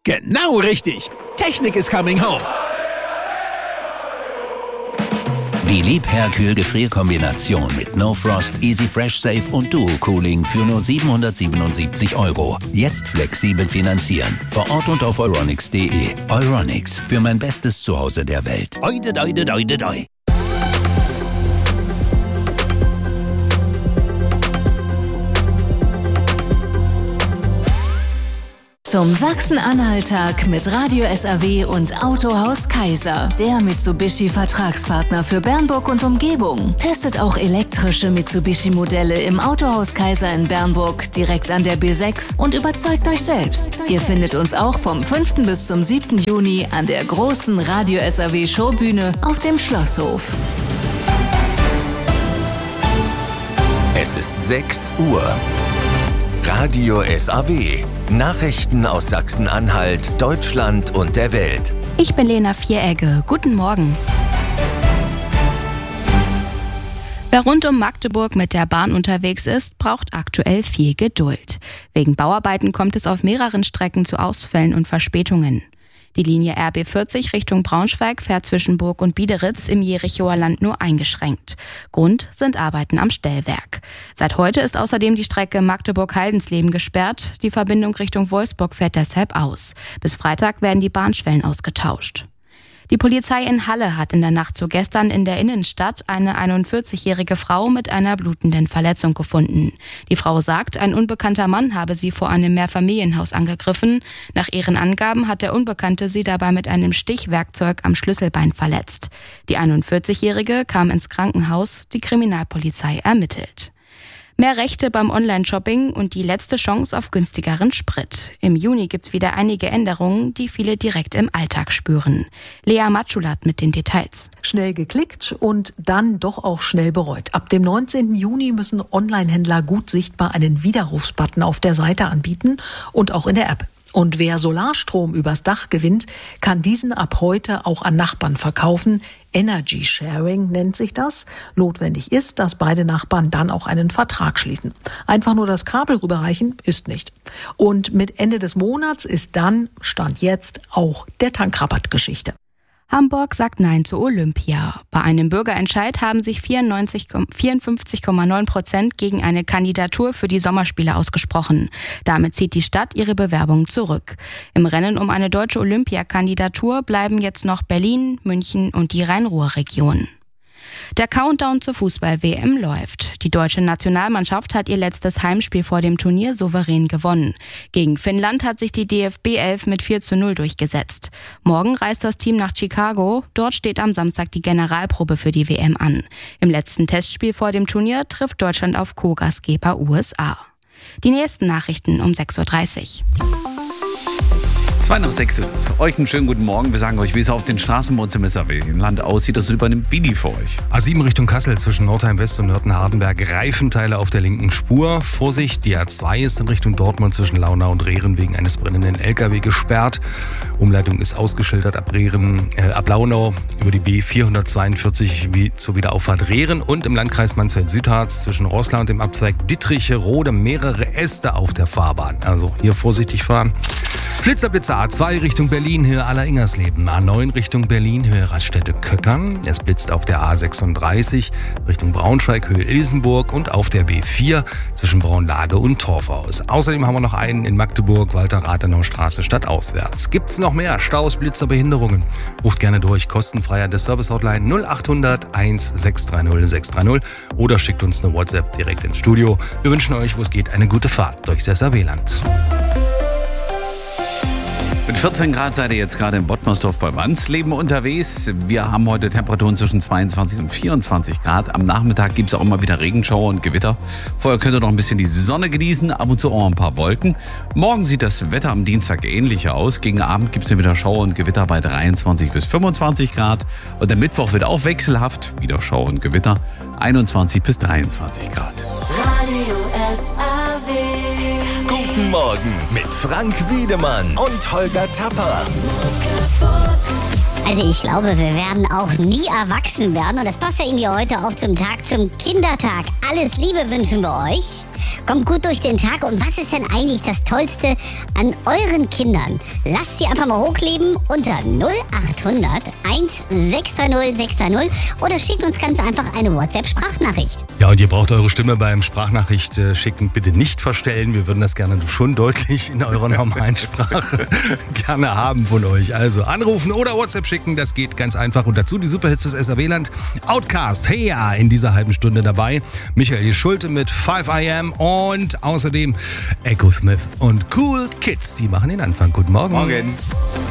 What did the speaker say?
Genau richtig. Technik is coming home. Die Liebherr-Kühl-Gefrierkombination mit No Frost, Easy Fresh Safe und Duo Cooling für nur 777 €. Jetzt flexibel finanzieren. Vor Ort und auf euronics.de. Euronics, für mein bestes Zuhause der Welt. Oide, doide, doide, doi. Zum Sachsen-Anhalt-Tag mit Radio SAW und Autohaus Kaiser. Der Mitsubishi-Vertragspartner für Bernburg und Umgebung. Testet auch elektrische Mitsubishi-Modelle im Autohaus Kaiser in Bernburg direkt an der B6 und überzeugt euch selbst. Ihr findet uns auch vom 5. bis zum 7. Juni an der großen Radio SAW Showbühne auf dem Schlosshof. Es ist 6 Uhr. Radio SAW. Nachrichten aus Sachsen-Anhalt, Deutschland und der Welt. Ich bin Lena Vieregge. Guten Morgen. Wer rund um Magdeburg mit der Bahn unterwegs ist, braucht aktuell viel Geduld. Wegen Bauarbeiten kommt es auf mehreren Strecken zu Ausfällen und Verspätungen. Die Linie RB 40 Richtung Braunschweig fährt zwischen Burg und Biederitz im Jerichoer Land nur eingeschränkt. Grund sind Arbeiten am Stellwerk. Seit heute ist außerdem die Strecke Magdeburg-Haldensleben gesperrt. Die Verbindung Richtung Wolfsburg fährt deshalb aus. Bis Freitag werden die Bahnschwellen ausgetauscht. Die Polizei in Halle hat in der Nacht zu gestern in der Innenstadt eine 41-jährige Frau mit einer blutenden Verletzung gefunden. Die Frau sagt, ein unbekannter Mann habe sie vor einem Mehrfamilienhaus angegriffen. Nach ihren Angaben hat der Unbekannte sie dabei mit einem Stichwerkzeug am Schlüsselbein verletzt. Die 41-jährige kam ins Krankenhaus, die Kriminalpolizei ermittelt. Mehr Rechte beim Online-Shopping und die letzte Chance auf günstigeren Sprit. Im Juni gibt's wieder einige Änderungen, die viele direkt im Alltag spüren. Lea Matschulat mit den Details. Schnell geklickt und dann doch auch schnell bereut. Ab dem 19. Juni müssen Online-Händler gut sichtbar einen Widerrufsbutton auf der Seite anbieten und auch in der App. Und wer Solarstrom übers Dach gewinnt, kann diesen ab heute auch an Nachbarn verkaufen. Energy Sharing nennt sich das. Notwendig ist, dass beide Nachbarn dann auch einen Vertrag schließen. Einfach nur das Kabel rüberreichen ist nicht. Und mit Ende des Monats ist dann, Stand jetzt, auch der Tankrabatt Geschichte. Hamburg sagt Nein zu Olympia. Bei einem Bürgerentscheid haben sich 54,9% gegen eine Kandidatur für die Sommerspiele ausgesprochen. Damit zieht die Stadt ihre Bewerbung zurück. Im Rennen um eine deutsche Olympiakandidatur bleiben jetzt noch Berlin, München und die Rhein-Ruhr-Region. Der Countdown zur Fußball-WM läuft. Die deutsche Nationalmannschaft hat ihr letztes Heimspiel vor dem Turnier souverän gewonnen. Gegen Finnland hat sich die DFB 11 mit 4:0 durchgesetzt. Morgen reist das Team nach Chicago. Dort steht am Samstag die Generalprobe für die WM an. Im letzten Testspiel vor dem Turnier trifft Deutschland auf Co-Gastgeber USA. Die nächsten Nachrichten um 6:30 Uhr. 5:02 ist es. Euch einen schönen guten Morgen. Wir sagen euch, wie es auf den Straßen bei uns im SAW-Land aussieht. Das übernimmt Bidi für euch. A7 Richtung Kassel zwischen Nordheim West und Nörten-Hardenberg. Reifenteile auf der linken Spur. Vorsicht, die A2 ist in Richtung Dortmund zwischen Launau und Rehren wegen eines brennenden LKW gesperrt. Umleitung ist ausgeschildert ab Launau über die B442 zur Wiederauffahrt Rehren und im Landkreis Mansfeld-Südharz zwischen Roßla und dem Abzweig Dittriche-Rode mehrere Äste auf der Fahrbahn. Also hier vorsichtig fahren. Blitzer A2 Richtung Berlin, Höhe Aller-Ingersleben. A9 Richtung Berlin, Höhe Raststätte-Köckern. Es blitzt auf der A36 Richtung Braunschweig, Höhe Ilsenburg und auf der B4 zwischen Braunlage und Torfhaus. Außerdem haben wir noch einen in Magdeburg, Walter-Rathenau-Straße stadtauswärts. Gibt's noch mehr Staus, Blitzer, Behinderungen? Ruft gerne durch, kostenfrei an der Service-Hotline 0800 1630 630 oder schickt uns eine WhatsApp direkt ins Studio. Wir wünschen euch, wo es geht, eine gute Fahrt durchs SAW-Land. Mit 14 Grad seid ihr jetzt gerade in Bottmersdorf bei Wansleben unterwegs. Wir haben heute Temperaturen zwischen 22 und 24 Grad. Am Nachmittag gibt es auch immer wieder Regenschauer und Gewitter. Vorher könnt ihr noch ein bisschen die Sonne genießen, ab und zu auch ein paar Wolken. Morgen sieht das Wetter am Dienstag ähnlicher aus. Gegen Abend gibt es dann wieder Schauer und Gewitter bei 23 bis 25 Grad. Und der Mittwoch wird auch wechselhaft, wieder Schauer und Gewitter, 21 bis 23 Grad. Radio SAW. Guten Morgen mit Frank Wiedemann und Holger Tapper. Also ich glaube, wir werden auch nie erwachsen werden. Und das passt ja irgendwie heute auch zum Kindertag. Alles Liebe wünschen wir euch. Kommt gut durch den Tag. Und was ist denn eigentlich das Tollste an euren Kindern? Lasst sie einfach mal hochleben unter 0800 1630 630 oder schickt uns ganz einfach eine WhatsApp-Sprachnachricht. Ja, und ihr braucht eure Stimme beim Sprachnachricht schicken bitte nicht verstellen. Wir würden das gerne schon deutlich in eurer normalen Sprache gerne haben von euch. Also anrufen oder WhatsApp schicken, das geht ganz einfach. Und dazu die Superhits des SAW-Land. Outcast, hey ja, in dieser halben Stunde dabei. Michael Schulte mit 5 AM und außerdem Echo Smith und Cool Kids. Die machen den Anfang. Guten Morgen. Morgen.